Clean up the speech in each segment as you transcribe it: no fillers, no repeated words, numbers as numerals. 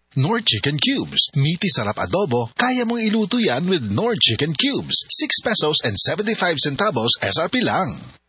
Knorr Chicken Cubes. Meaty sarap adobo. Kaya mong iluto yan with Knorr Chicken Cubes. 6 pesos and 75 centavos SRP lang.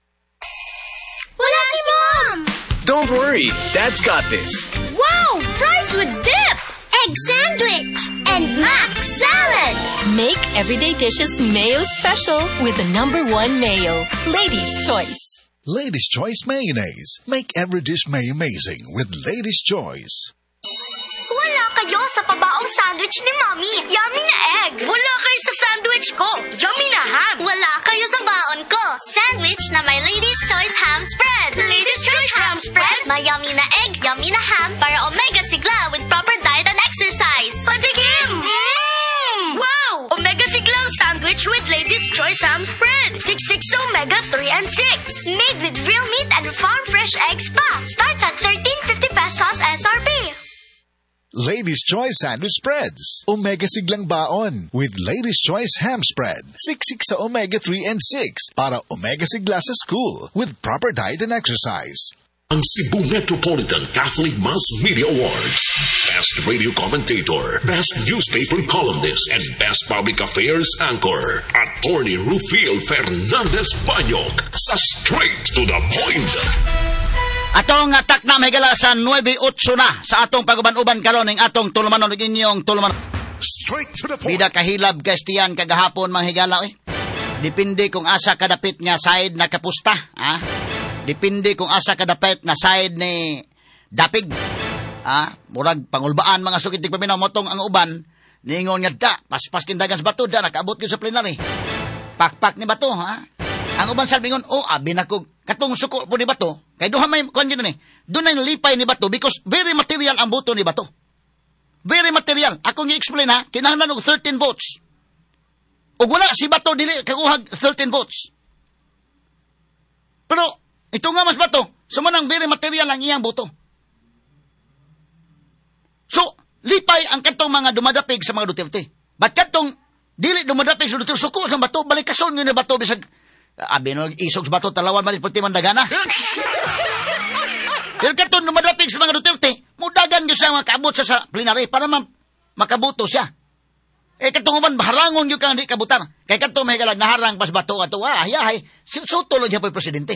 Wala si Mom! Don't worry, Dad's got this. Wow! Fries with dip! Egg sandwich! And mac salad! Make everyday dishes mayo special with the #1 mayo. Lady's Choice. Lady's Choice Mayonnaise. Make every dish may amazing with Lady's Choice. Wala kayo sa pabaong sandwich ni Mommy. Yummy na egg. Wala kayo sa sandwich ko. Yummy na ham. Wala kayo sa baon ko. Sandwich na may Lady's Choice ham spread. Lady's Choice ham spread? May yummy na egg, yummy na ham para omega sigla with proper diet and exercise. Patikim! Wow! Omega siglang sandwich with Lady's Choice ham spread. 66 omega 3 and 6. Made with real meat and farm fresh eggs pa. Starts at 13.50 pesos SRP. Lady's Choice Sandwich Spreads. Omega siglang baon with Lady's Choice Ham Spread. 66 sa omega 3 and 6 para omega sigla sa school with proper diet and exercise. Ang Cebu Metropolitan Catholic Mass Media Awards. Best Radio Commentator, Best Newspaper Columnist, and Best Public Affairs Anchor. Attorney Rufiel Fernandez Banyok sa Straight to the Point. Atong atak na mahigala sa 9-8 na sa atong paguban-uban karon ning atong tulumanon ug inyong tulumanon. Straight to the point. Bida kahilab kastiyan kagahapon manghigala Depende kung asa kadapit nga side na kapusta, ha? Depende kung asa kadapit na side ni dapig. Murag pangulbaan mga sukit tig paminaw motong ang uban ningon nga da paspas kindagan sa bato da nakaabot gyud sa plenary. Pakpak ni bato, ha? Ang uban salbingon, abi na ko katong suko po ni bato. Kay duha may kon gyud ni. Doon na lipay ni bato because very material ang boto ni bato. Very material. Akong i-explain ha, kinahanglan og 13 votes. Ug wala si bato dili kakuhag 13 votes. Pero ito nga mas bato, sumanang very material ang iyang boto. So, lipay ang katong mga dumadapig sa mga Duterte. Ba't katong dili dumadapig sa Duterte, suko sa bato, balikason yun na bato bisag abi no isog sa bato talawan man puti man dagana. Pero katong dumadapig sa mga Duterte, mudagan gyud siya makaabot sa plenary para makabuto siya. Katong uban baharangon gyud kang di kabutar. Kay katong mahigalag naharang pas bato ato yahay. Suto lo gyud presidente.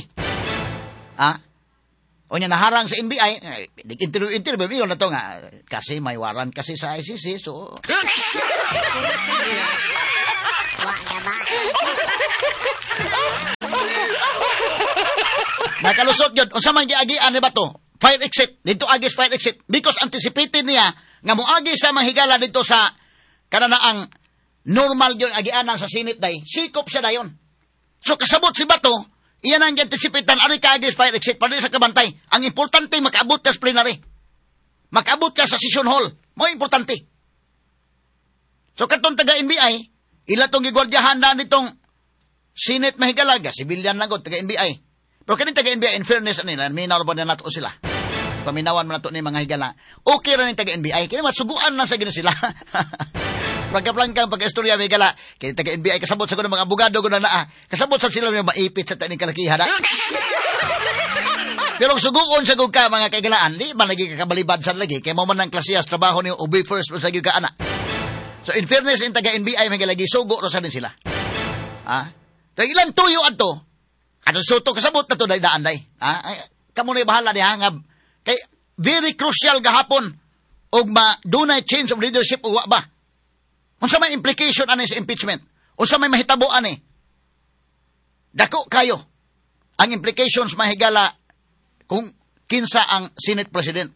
O niya naharang sa NBI, interview yun na to nga, kasi may waran kasi sa ICC, so... Nakalusot yun, o sa mga giagian ni ba to? Fire exit, dito agis fire exit, because anticipated niya, nga muagi sa mahigala dito sa, kananaang normal yun agianan sa Senate day, sikop siya dayon. So kasabot si Bato, iyan ang anticipated, ari ka agis fire exit, para sa kabantay. Ang importante, makaabot ka sa plenary. Makaabot ka sa session hall. Mo importante. So katong taga-NBI, ila tong gigwardyahan na nitong Senate mahigalaga, civilian lang taga NBI. Pero kanin taga NBI, in fairness nila, minaw ba na nato sila? Paminawan mo nato ni mga higala. Okay ra ni taga NBI, kaya masuguan na sa gina sila. Pagkaplangkang pagka-istorya may gala, kaya taga NBI, kasabot sa ko ng mga abogado ko na kasabot sa sila may maipit sa taning kalakihan. Pero suguon sa ka mga kaigalaan, di ba lagi kakabalibad sa lagi, kaya mo man ng klasiyas, trabaho niyo, ubi first, sa ka anak. So in fairness, in taga NBI, may galagi, sugo ro sa din sila. Kaya ilang tuyo ato, at suto kasabot na to daan day. Kamu na bahala niya, nga, kay very crucial gahapon, og dunay change of leadership o ba? Unsa may implication ani sa impeachment? Unsa may mahitabo ani? Dako kayo. Ang implications mahigala kung kinsa ang Senate President.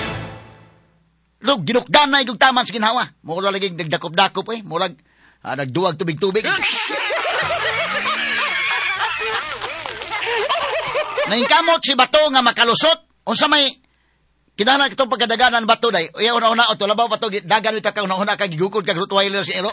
Lug ginukdanay kung taman sa ginhawa. Mura lagi nagdakop-dakop murag nagduwag tubig-tubig. Naingkamot si Bato nga makalusot. Unsa may kinahanglan kitong pagkadaganan Bato day. Uya una-una o to labaw Bato dagan ita ka una-una ka gigukod ka Rottweiler si Ero.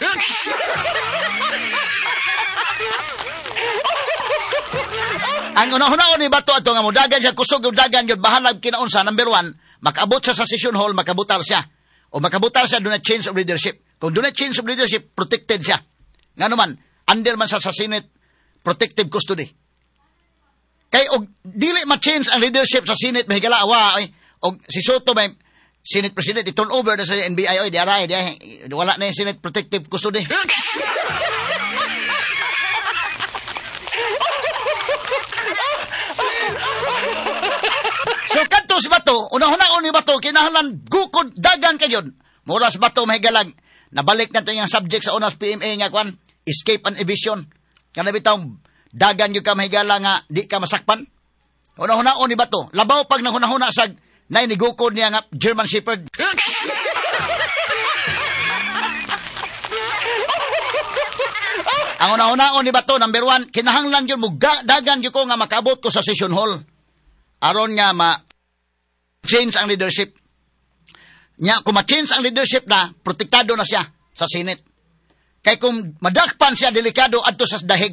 Ang una-una ni Bato ato nga mo dagan siya kusog dagan gyud bahalag kinaunsa number 1 makaabot sa session hall makabutar siya. O makabutar siya doon change of leadership. Kung doon change of leadership protected siya. Ngano man under man sa Senate protective custody. Kay og dili ma-change ang leadership sa Senate mahigala og si Soto may Senate President, i-turn over na sa NBI, oy, di aray, wala na yung Senate Protective Custody. So, kanto si Bato, unahon ni Bato, kinahanglan gukod, dagan kayon. Muras Bato, mahigalag, nabalik na ito yung subject sa unas PMA nga, kwan, escape and evasion. Kana bitang dagan yung ka mahigala nga, di ka masakpan. Unahon ni Bato, labaw pag nahunahuna sa na inigukod niya nga German Shepherd. Ang una-unaon ni Bato, number 1, kinahanglan yun mo, dagan yun ko nga makabot ko sa session hall. Aron nga ma-change ang leadership. Nya, kung ma-change ang leadership na, protektado na siya sa Senate. Kay kung madakpan siya, delikado adto sa dahig.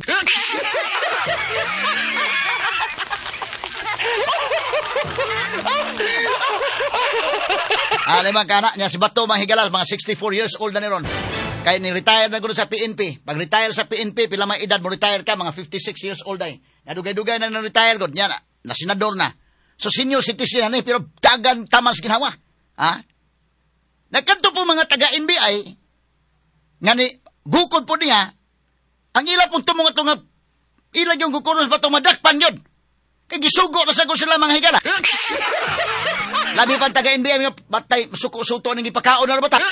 Limang kana niya si Bato Mahigala, mga 64 years old na ni ron. Kaya ni-retire na gulo sa PNP. Pag retire sa PNP, pila may edad mo retire ka, mga 56 years old ay. Nadugay-dugay na retire god niya na senador na. So senior citizen na pero dagan tamas ginawa. Ha? Nagkanto po mga taga-NBI, nga ni, gukod po niya, ang ila pong tumunga nga, ilag yung gukod sa Bato, madakpan yun. Kaya gisugo na sa sila mga higala. Labi pa taga-NBI, mga batay, suko-suto ng ipakaon na bata.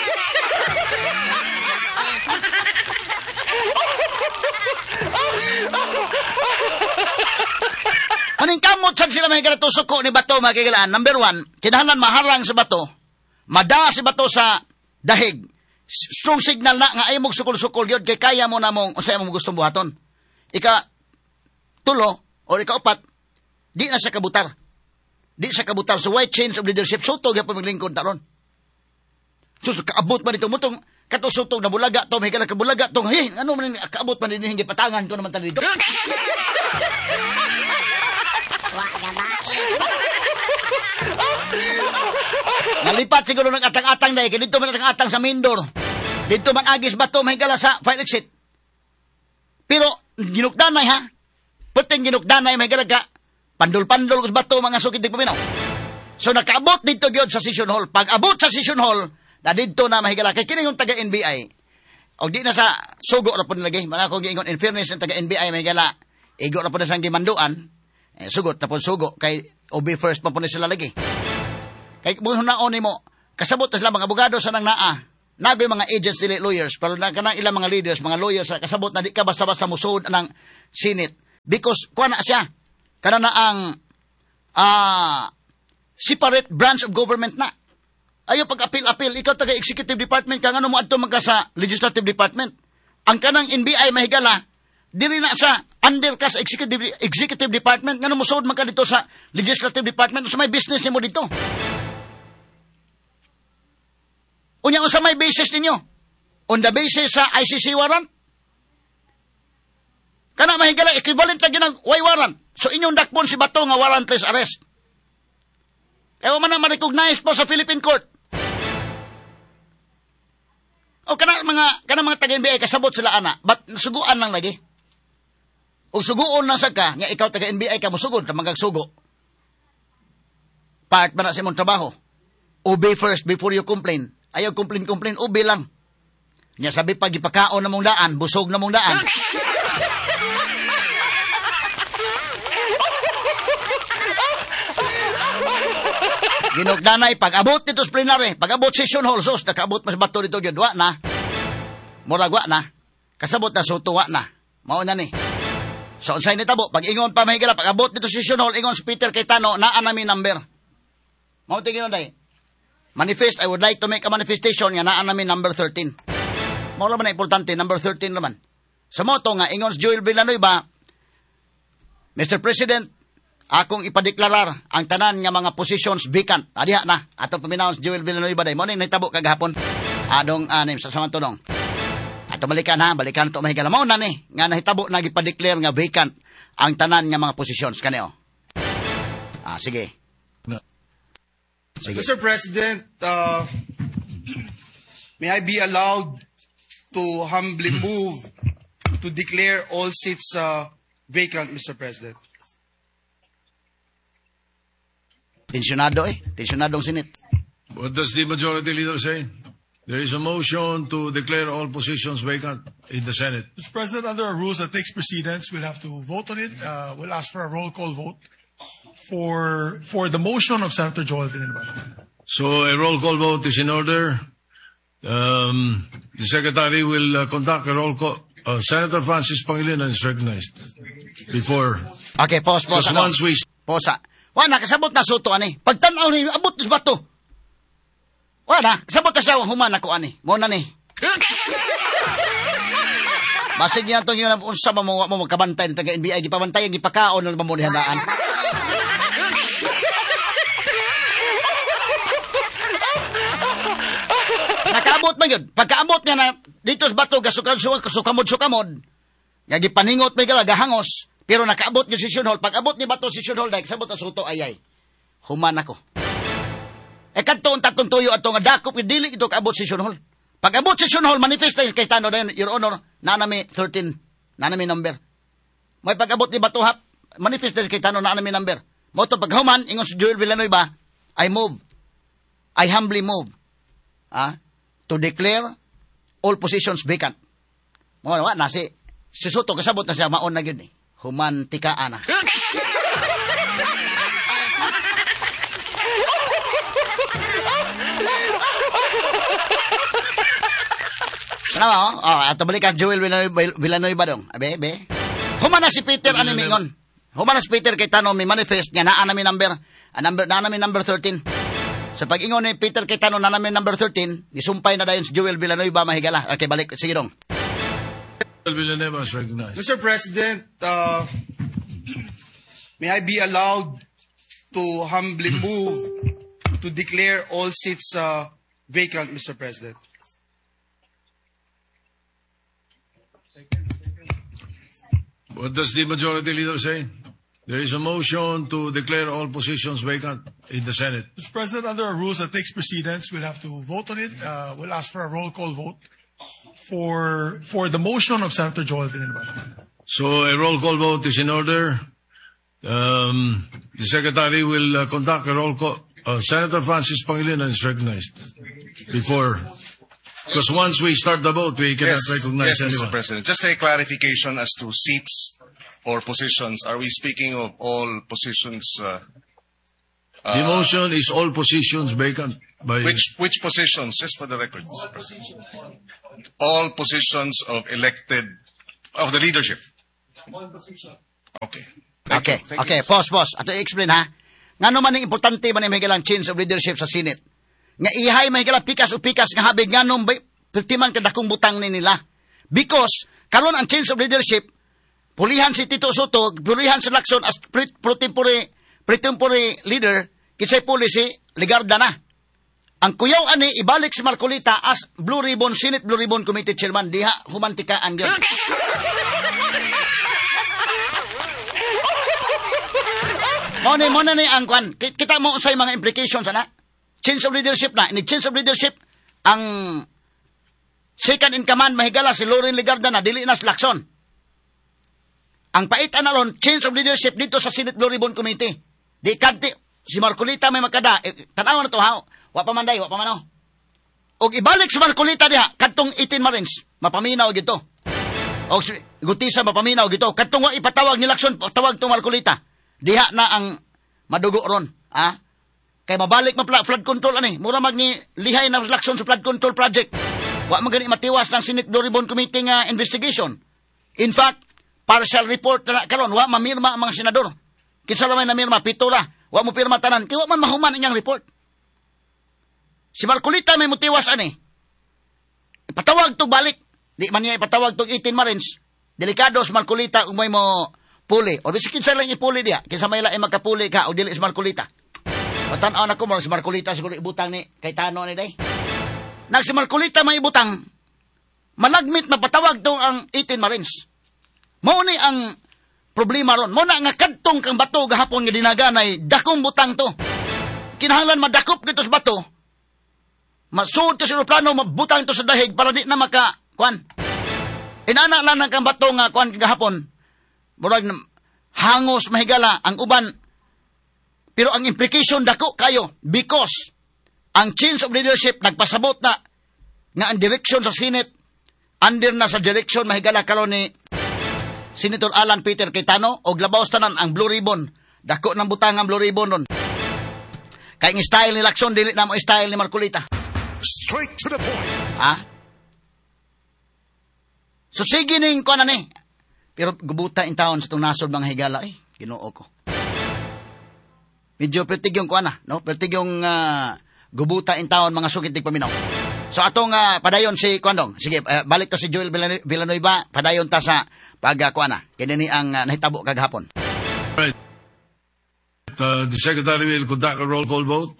Maningkamot saan sila mga higala to suko ni Bato, mga higalaan. Number 1, kinahanglan maharang sa Bato, mada si Bato sa dahig. Strong signal na nga ay mong sukol-sukol yun, kay kaya mo na mong, usay mong gustong buhaton. Tulo, o ika-4, di na siya kabutar. Di siya kabutar. So, why change of leadership? Sutog yung pamaglingkod taron. So, kaabot man ito. Mutong, katusutog na bulaga to, may kalang kabulaga to. Hey, ano man yung kaabot man din, hindi patangan ko naman tali dito. Nalipat siguro ng atang-atang dahil. Dito man atang-atang sa Mindor. Dito man agis Bato, may gala sa fire exit. Pero, ginukdanay ha. Puting ginukdanay, may gala ka. Pandol-pandol kus Bato, mga sukit di paminaw. So, nakaabot dito gyud sa session hall. Pag abot sa session hall, na dito na mahigala. Kaya kini yung taga-NBI. O di na sa sugo na po nilagay. Mga kong giingon, in fairness ng taga-NBI, mahigala. Igo na po na sa gimanduan. Sugot na po sugo. Kay OB first pa po na sila lagi. Kay kung hunaon mo, kasabot na sila mga abogado sa nang naa. Nagoy mga agents dili lawyers. Pero na kanang ilang mga leaders, mga lawyers, kasabot na di ka basta-basta musod ng Senate. Because, kuha na siya. Kana na ang separate branch of government na. Ayaw pag-appeal-appeal, ikaw taga-executive department ka, ano mo adto magka sa legislative department. Ang kanang NBI mahigala, dili na sa under ka sa executive department, nga mo sud man ka dito sa legislative department, sa may business nimo dito. Unya sa may basis ninyo? On the basis sa ICC warrant? Kana mahigala, equivalent lagi ng Y warrant. So inyong dakpon si Bato nga warrantless arrest. Kaya man na ma-recognize po sa Philippine Court. O kana mga taga-NBI kasabot sila ana, but suguan lang lagi. O suguon lang sa ka, nga ikaw taga-NBI ka musugod ka magagsugo. Part ba na sa imong trabaho? Obey first before you complain. Ayaw complain, obey lang. Nya sabi pag ipakaon na mong daan, busog na mong daan. Ginugdanay, pag-abot dito sa plenary, pag-abot session hall, sos, nakaabot mas Bato dito yun, wa na. Murag wa na. Kasabot na, suto wa na. Mao na ni. So, unsay ni tabo, pag ingon pa mahigala, pag-abot dito session hall, ingon si Peter Cayetano, naa namin number. Mao tingin day. Manifest, I would like to make a manifestation nga naa namin number 13. Mao naman na importante, number 13 naman. Sa moto nga, ingon si Joel Villanueva, Mr. President, akong ipadeklarar ang tanan nga mga positions vacant. Adiha na. Atong paminaw si Joel Villanueva day. Mo ni nahitabo kagahapon. Adong anim sa samantulong. Ato balikan to mahigala. Mao na ni nga nahitabo na gipadeclare nga vacant ang tanan nga mga positions kaneo. Sige. Mr. President, may I be allowed to humbly move to declare all seats vacant, Mr. President? Tensyonado Tensyonadong sinit. What does the majority leader say? There is a motion to declare all positions vacant in the Senate. Mr. President, under our rules that takes precedence, we'll have to vote on it. We'll ask for a roll call vote for the motion of Senator Joel Villanueva. So a roll call vote is in order. The Secretary will conduct a roll call. Senator Francis Pangilinan is recognized. Before. Okay, pause. Because once we... Pause. Wala, kasabot na suto, ani. Pagtanaw ni, abot is bato. Wala, kasabot na siya, human ako, ani. Muna ni. Basig yan itong yun, unsa mo magkabantay, taga-NBI, gipabantay, gipakaon, na mo nihandaan. Nakaabot man yun. Pagkaabot nga na, dito sa bato, sukamod, nga gipaningot may gala, gahangos, pero nakaabot yung session hall. Pag-abot ni bato session hall, dahil sabot na suto, ayay. Human ako. Kantoon tatong tuyo ato nga dakop, dili ito kaabot session hall. Pag-abot session hall, manifest na kay Tano na yun, Your Honor, nanami 13, nanami number. May pag-abot ni bato hap, manifest na kay Tano, nanami number. Mo to paghuman, ingon si Joel Villanueva, I humbly move, to declare all positions vacant. Mga nasi, si Soto kasabot na siya, maon na yun eh. Human tikaan na. Ano mo? Ato balikan Joel Villanueva dong. Abe. Human na si Peter ano mingon. Human na si Peter kay Tano may manifest nga naa namin number. Naa namin number 13. Sa pag-ingon ni Peter kay Tano naa namin number 13, gisumpay na dayon si Joel Villanueva mahigala. Okay, balik. Sige dong. Joel Villanueva is recognized. Mr. President, may I be allowed to humbly move to declare all seats vacant, Mr. President? What does the majority leader say? There is a motion to declare all positions vacant in the Senate. Mr. President, under our rules that takes precedence, we'll have to vote on it. We'll ask for a roll call vote for the motion of Senator Joel Villanueva. So a roll call vote is in order. The Secretary will conduct a roll call. Senator Francis Pangilinan is recognized. Before. Because once we start the vote, we cannot recognize anyone. Yes, Mr. President. Just a clarification as to seats or positions. Are we speaking of all positions? The motion is all positions vacant. By Which positions? Just for the record, Mr. President. All positions of the leadership. Okay. Thank you. Pause. Ato i-explain ha. Nga naman ang importante man yung mahigalang change of leadership sa Senate. Nga ihay mahigalang pikas nga habig nga nung pertiman kadakong butang ni nila. Because, karon ang change of leadership, pulihan si Tito Soto, pulihan si Lacson as pre-temporary leader, kisay puli si Ligarda na. Ang kuyaw ani, ibalik si Marcolita as Blue Ribbon, Senate Blue Ribbon Committee Chairman, diha humantikaan yun. Muna ni ang kwan. Kita mo sa mga implications, ana? Change of leadership na. Ini change of leadership, ang second in command, mahigala si Loren Ligarda na, dili na si Lacson. Ang paitan na ron, change of leadership dito sa Senate Blue Ribbon Committee. Di kanti, si Marcolita may makada. Tanawa na to, ha? Wa pa mano. O ibalik si Marcolita diha, kantong 18 Marines, mapaminaw gito. O Gutisa, mapaminaw gito. Kantong wa ipatawag ni Lacson, patawag to Marcolita. Diha na ang madugo ron. Kay mabalik flood control ani. Mura magni lihay na Lacson sa flood control project. Wa magani matiwas ng Senate Blue Ribbon Committee nga investigation. In fact, partial report na karon wa mamirma ang mga senador. Kinsa ra may namirma pitura, wa mo pirma tanan. Kay wa man mahuman inyang report. Si Marcolita may mutiwas ani. Ipatawag to balik. Di man niya ipatawag to 18 Marines. Delikado si Marcolita kung may mo puli. O bisikin sa lang ipuli diya. Kinsa may laing magkapuli ka o dili si Marcolita. Patanaw na ko mo si Marcolita siguro ibutang ni kay Tano ni day. Nag si Marcolita may ibutang. Malagmit mapatawag to ang 18 Marines. Mao ni ang problema ron. Mo na nga kadtong kang bato gahapon nga dinaganay dakong butang to. Kinahanglan madakop dito sa bato. Masud to sa plano mabutang to sa dahig para di na maka kwan. Inana lang kang bato nga kwan gahapon. Murag hangos mahigala ang uban. Pero ang implication dako kayo because ang change of leadership nagpasabot na nga ang direksyon sa Senate under na sa direksyon mahigala karon ni Senator Alan Peter Cayetano og labaw tanan ang Blue Ribbon. Dako ng butang ang Blue Ribbon nun. Kaya ang style ni Lacson, dili na mo style ni Marcolita. Straight to the point. So sige ning ko na ni. Pero gubuta in taon sa itong nasod mga higala ginoo ko. Medyo pertig yung ko na, no? Pertig yung gubuta in taon mga sugit ng paminaw. So atong padayon si Kuandong. Sige, balik to si Joel Villanueva, padayon ta sa pagkuana. Kini ni ang nahitabo kagahapon. Right. The Secretary will conduct a roll call vote.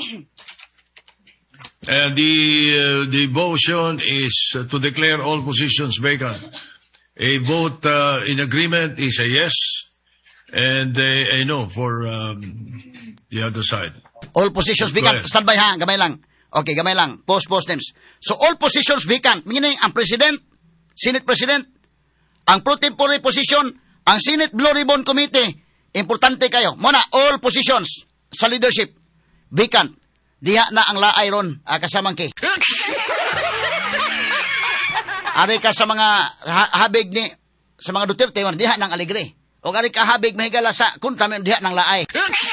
And the motion is to declare all positions vacant. A vote in agreement is a yes, and a no for the other side. All positions vacant. Stand by ha, gamay lang. Okay, gamay lang. Post names. So all positions vacant, meaning ang President, Senate President, ang pro tempore position, ang Senate Blue Ribbon Committee, importante kayo. Muna, all positions sa leadership, vacant. Diha na ang laay ron, kasamang ki. Ari ka sa mga habig ni, sa mga Duterte, diha ng Alegre. O ari ka habig mahigala sa kuntamin, diha ng laay.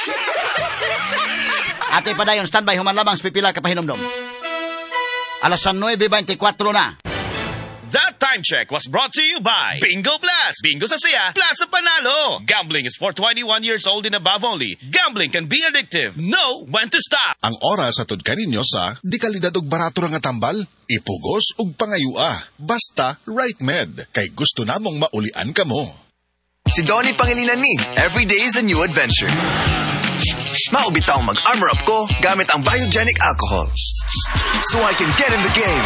Ate padayon, standby, humanlamang pipila kapahinomdom. Alas 9:24 na. That time check was brought to you by Bingo Plus. Bingo sa saya, plus sa panalo. Gambling is for 21 years old and above only. Gambling can be addictive. Know when to stop. Ang oras atod kaninyo sa di kalidad og barato nga tambal, ipugos og pangayua. Basta Right Med, kay gusto namong maulian kamo. Si Donnie Pangilinan ni, every day is a new adventure. Maubitaw mag-armor up ko gamit ang biogenic alcohol. So I can get in the game.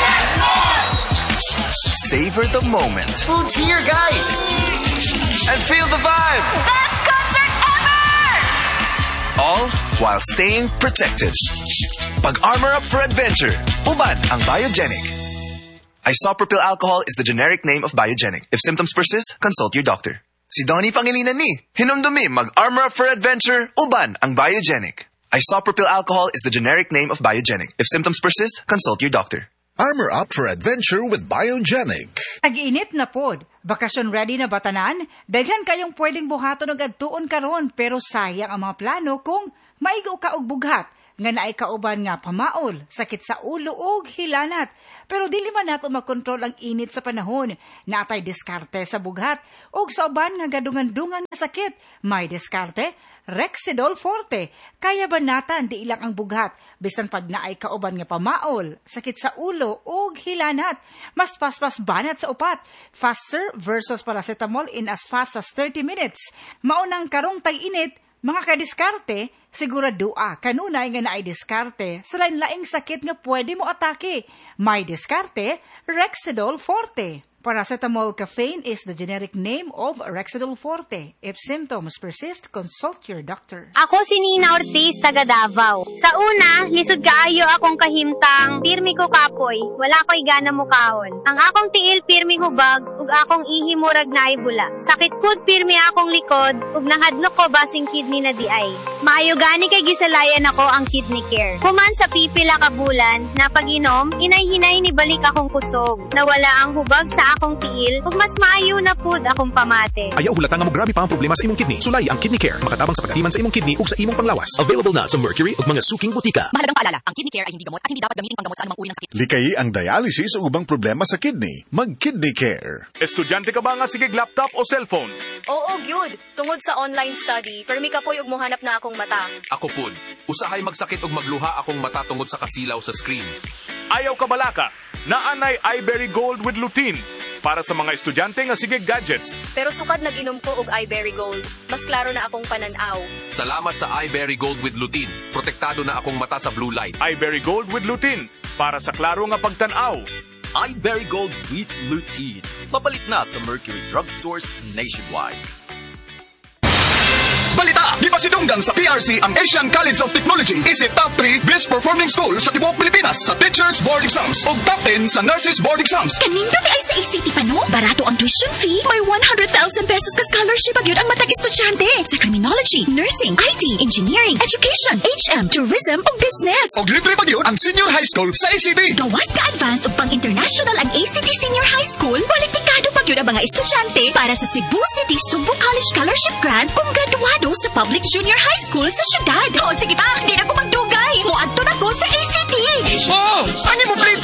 Savor the moment. Food's here, guys! And feel the vibe. Best concert ever! All while staying protected. Pag-armor up for adventure. Uban ang biogenic. Isopropyl alcohol is the generic name of biogenic. If symptoms persist, consult your doctor. Si Donnie Pangilinan ni, hinumdumi mag-armor up for adventure. Uban ang biogenic. Isopropyl alcohol is the generic name of biogenic. If symptoms persist, consult your doctor. Armor up for adventure with Biogenic. Ag-init na pod. Bakasyon ready na batanan? Daghan kayong pwedeng buhaton og adtuon karon pero sayang ang mga plano kung maigo ka og bughat nga naay kauban nga pamaol, sakit sa ulo ug hilanat. Pero dili man nato makontrol ang init sa panahon. Natay diskarte sa bughat ug sa uban nga gadungan-dungan nga sakit. May diskarte Rexidol Forte. Kaya banatan di ilang ang bughat bisan pag naay kauban nga pamaol, sakit sa ulo ug hilanat. Mas paspas banat sa upat. Faster versus paracetamol in as fast as 30 minutes. Maunang karong tag-init, mga kadiskarte, siguradua kanunay nga naay diskarte sa lain-laing sakit nga pwede mo atake. May diskarte Rexidol Forte. Paracetamol caffeine is the generic name of Rexidol Forte. If symptoms persist, consult your doctor. Ako si Nina Ortiz, taga Davao. Sa una, lisod kaayo akong kahimtang, pirmi ko kapoy, wala ko'y gana mukaon. Ang akong tiil pirmi hubag, ug akong ihimurag na ibula. Sakit kud pirmi akong likod, ug nahadnok ko basing kidney na di ay. Maayo gani kay gisalayan ako ang kidney care. Human sa pipila ka bulan, na pag-inom, inay-hinay ni balik akong kusog. Nawala ang hubag sa akong tiil, ug mas maayo na pud akong pamate. Ayaw hulatan nga mo grabe pa ang problema sa imong kidney. Sulay ang Kidney Care, makatabang sa pagatiman sa imong kidney ug sa imong panglawas. Available na sa Mercury ug mga suking butika. Mahalagang paalala, ang Kidney Care ay hindi gamot at hindi dapat gamitin panggamot sa anumang uri ng sakit. Likayi ang dialysis o ubang problema sa kidney. Mag-Kidney Care. Estudyante ka ba nga sigig laptop o cellphone? Oo, gyud. Tungod sa online study, permi ka po'y ug mohanap na akong mata. Ako pud. Usahay magsakit og magluha akong mata tungod sa kasilaw sa screen. Ayaw ka balaka. Naanay iBerry Gold with lutein para sa mga estudyante nga sigig gadgets. Pero sukad nag-inom ko og iBerry Gold. Mas klaro na akong pananaw. Salamat sa iBerry Gold with lutein. Protektado na akong mata sa blue light. iBerry Gold with lutein para sa klaro nga pagtanaw. iBerry Gold with lutein. Mapalit na sa Mercury drugstores nationwide. Balita, gipasidunggan sa PRC ang Asian College of Technology. Isip top 3 best performing school sa tibuok Pilipinas sa Teachers Board Exams o top 10 sa Nurses Board Exams. Kanindot ay sa ACT pa no? Barato ang tuition fee. May 100,000 pesos ka scholarship pag yun ang matag estudyante. Sa criminology, nursing, IT, engineering, education, HM, tourism o business. O libre pag yun ang senior high school sa ACT. Gawas ka advance o pang-international ang ACT Senior High School. Kwalipikado pag yun ang mga estudyante para sa Cebu City Sumbu College Scholarship Grant kung graduado sa public junior high school sa syudad. O sige pa,